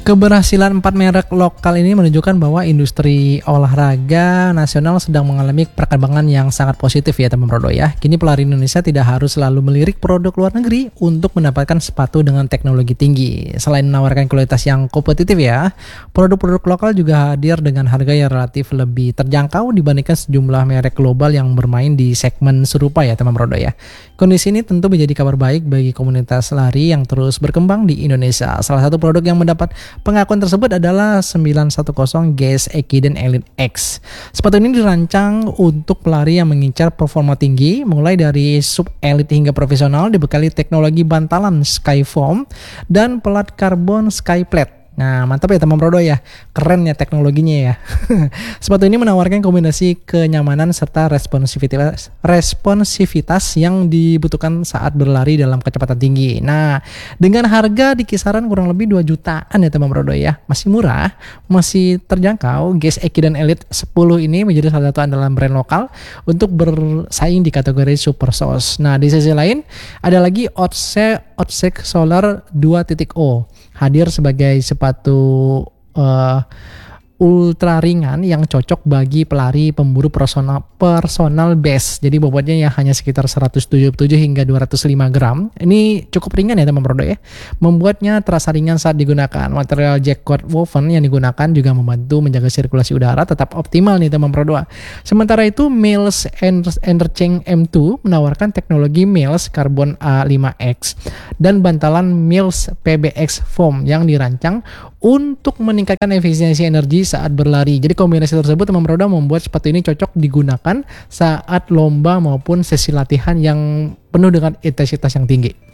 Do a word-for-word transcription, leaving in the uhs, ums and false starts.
Keberhasilan empat merek lokal ini menunjukkan bahwa industri olahraga nasional sedang mengalami perkembangan yang sangat positif ya teman Prodo ya. Kini pelari Indonesia tidak harus selalu melirik produk luar negeri untuk mendapatkan sepatu dengan teknologi tinggi. Selain menawarkan kualitas yang kompetitif ya, produk-produk lokal juga hadir dengan harga yang relatif lebih terjangkau dibandingkan sejumlah merek global yang bermain di segmen serupa ya teman Prodo ya. Kondisi ini tentu menjadi kabar baik bagi komunitas lari yang terus berkembang di Indonesia. Salah satu produk yang mendapat pengakuan tersebut adalah sembilan satu nol Gaze Ekiden Elite X. Sepatu ini dirancang untuk pelari yang mengincar performa tinggi, mulai dari sub elite hingga profesional, dibekali teknologi bantalan Skyfoam dan pelat karbon Skyplate. Nah, mantap ya teman Prodo ya. Keren ya teknologinya ya. Sepatu ini menawarkan kombinasi kenyamanan serta responsivitas responsivitas yang dibutuhkan saat berlari dalam kecepatan tinggi. Nah, dengan harga di kisaran kurang lebih dua jutaan ya teman Prodo ya. Masih murah, masih terjangkau. Gaze Ekiden Elite sepuluh ini menjadi salah satu andalan brand lokal untuk bersaing di kategori super sauce. Nah, di sisi lain ada lagi Otsek Otsek Solar dua titik nol hadir sebagai sepatu uh, ultra ringan yang cocok bagi pelari pemburu personal personal best. Jadi bobotnya ya hanya sekitar seratus tujuh puluh tujuh hingga dua ratus lima gram. Ini cukup ringan ya teman Prodo ya. Membuatnya terasa ringan saat digunakan. Material jacquard woven yang digunakan juga membantu menjaga sirkulasi udara tetap optimal nih teman Prodo. Sementara itu Mills Enerchain M dua menawarkan teknologi Mills Carbon A lima X dan bantalan Mills P B X Foam yang dirancang untuk meningkatkan efisiensi energi saat berlari. Jadi kombinasi tersebut teman Prodo membuat sepatu ini cocok digunakan saat lomba maupun sesi latihan yang penuh dengan intensitas yang tinggi.